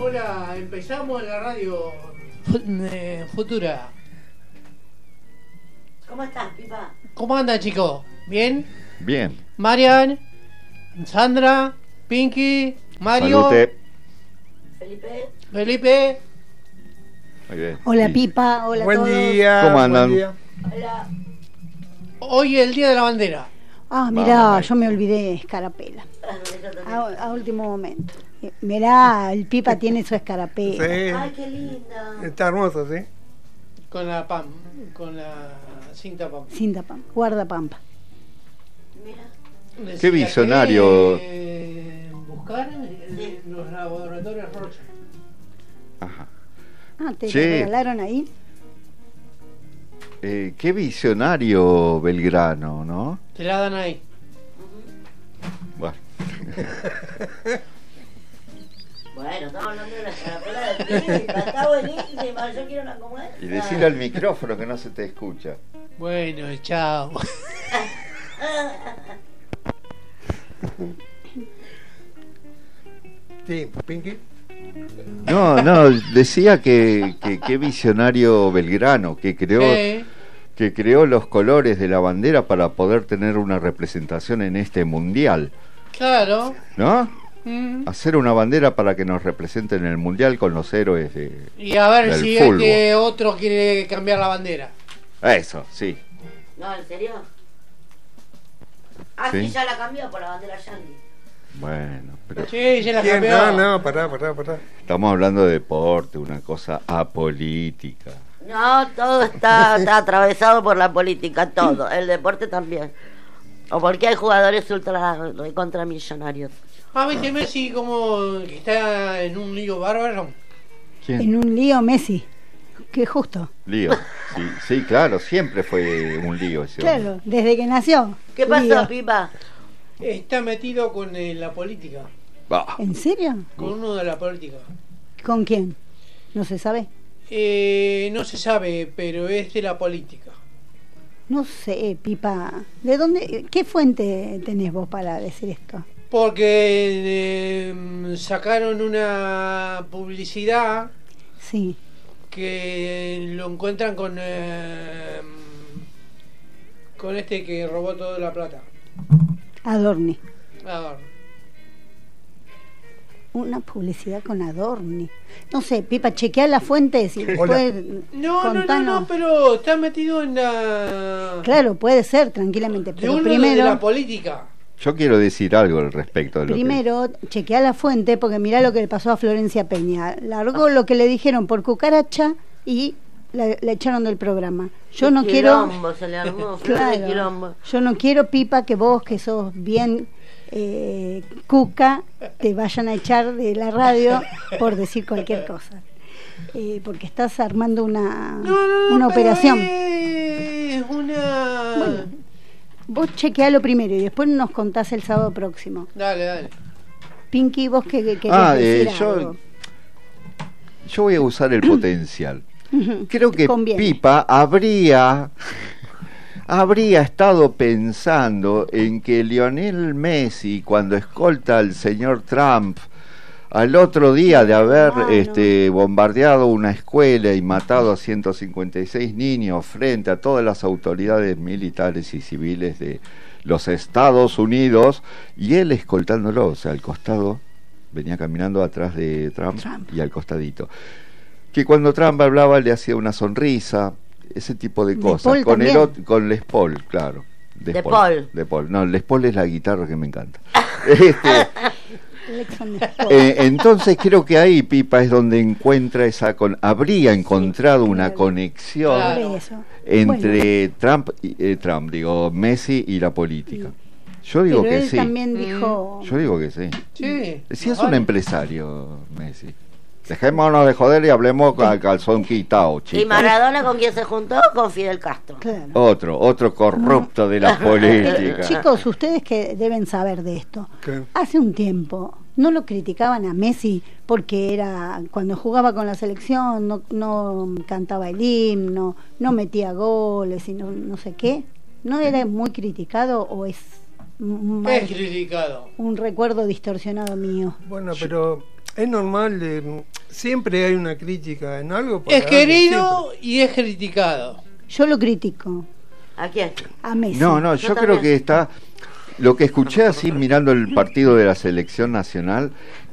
Hola, empezamos en la radio Futura. ¿Cómo estás, Pipa? ¿Cómo andan, chicos? ¿Bien? Bien. Marian, Sandra, Pinky, Mario, Salute. Felipe. Muy bien. Hola, Sí. Pipa, hola a Buen todos. día. ¿Cómo andan? Buen día. Hola. Hoy es el Día de la Bandera. Ah, mirá, Vamos. yo me olvidé escarapela. A último momento. Mirá, el Pipa tiene su escarapela. Ay, Sí, qué linda. está hermoso, ¿sí? Con la cinta PAM. Cinta pampa, guarda pampa. Mira. Qué visionario. Buscar los laboratorios Rocha. Ajá. Ah, ¿te Sí. lo regalaron ahí? Qué visionario Belgrano, ¿no? Te la dan ahí. Bueno. Bueno, estamos hablando de la escarapela de Pipa. Está buenísima. Yo quiero una como esta. Y decirle al micrófono que no se te escucha. Bueno, chao. Sí, Pinky. No, decía que qué visionario Belgrano, que creó los colores de la bandera para poder tener una representación en este mundial, Claro. ¿no? Mm. Hacer una bandera para que nos represente en el mundial con los héroes de... Y a ver Del si fútbol. este otro quiere cambiar la bandera. Eso, sí. No, ¿en serio? Ah, Sí. sí, ya la cambió por la bandera yankee. Bueno, pero Sí, se la ¿Quién? cambió. No, pará. estamos hablando de deporte, una cosa apolítica. No, todo está atravesado por la política, todo. El deporte también. O porque hay jugadores ultra contra millonarios. Ah, viste Messi como que está en un lío bárbaro. ¿Quién? En un lío Messi. Qué justo. Lío. Sí, claro, siempre fue un lío ese hombre. Claro, desde que nació. ¿Qué pasó, Lío. Pipa? Está metido con la política. Bah, ¿En serio? Con uno de la política. ¿Con quién? No se sabe. No se sabe, pero es de la política. No sé, Pipa. ¿De dónde? ¿Qué fuente tenés vos para decir esto? Porque sacaron una publicidad Sí. que lo encuentran con este que robó toda la plata. Adorni. A ver. Una publicidad con Adorni. No sé, Pipa, chequea las fuentes y después No, contanos. pero está metido en la... Claro, puede ser tranquilamente, de pero uno de primero, la política. yo quiero decir algo al respecto de lo primero chequea la fuente porque mirá lo que le pasó a Florencia Peña. Largó lo que le dijeron por cucaracha y la echaron del programa. Yo no quiero, Quilombo, se le armó, claro, quilombo. yo no quiero, Pipa, que vos que sos bien cuca te vayan a echar de la radio por decir cualquier cosa. Porque estás armando una pero operación. Es una... Bueno, vos chequealo primero y después nos contás el sábado próximo. Dale. Pinky, vos que querés decir yo algo. voy a usar el potencial. Creo que Conviene. Pipa habría estado pensando en que Lionel Messi, cuando escolta al señor Trump al otro día de haber bombardeado una escuela y matado a 156 niños frente a todas las autoridades militares y civiles de los Estados Unidos, y él escoltándolo, o sea, al costado, venía caminando atrás de Trump. Y al costadito, que cuando Trump hablaba le hacía una sonrisa, ese tipo de cosas. Paul Con también. con Les Paul, claro. De Paul. De Paul. No, Les Paul es la guitarra que me encanta. Lexon Sport. Entonces creo que ahí Pipa es donde encuentra habría encontrado una claro. conexión Claro. Por eso. entre Messi y la política. Yo digo Pero que él sí. también dijo. Yo digo que sí. Sí. Si es Vale. un empresario, Messi. Dejémonos de joder y hablemos al calzón quitado, ¿Y chicos. Maradona con quién se juntó? Con Fidel Castro. Claro. Otro corrupto de la política. Chicos, ustedes que deben saber de esto. ¿Qué? Hace un tiempo no lo criticaban a Messi porque era cuando jugaba con la selección no cantaba el himno, no metía goles y no sé qué. ¿No era muy criticado o es Es criticado. un recuerdo distorsionado mío? Bueno, pero Es normal, siempre hay una crítica en algo. Es querido y es criticado. Yo lo critico. ¿A quién? A Messi. No, yo creo también. que está... Lo que escuché así mirando el partido de la selección nacional